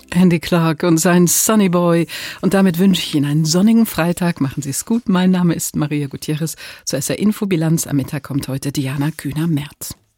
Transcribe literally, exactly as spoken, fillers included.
Andy Clark und sein Sunny Boy. Und damit wünsche ich Ihnen einen sonnigen Freitag. Machen Sie es gut. Mein Name ist Maria Gutierrez. Zur S R Infobilanz am Mittag kommt heute Diana Kühner-Merz.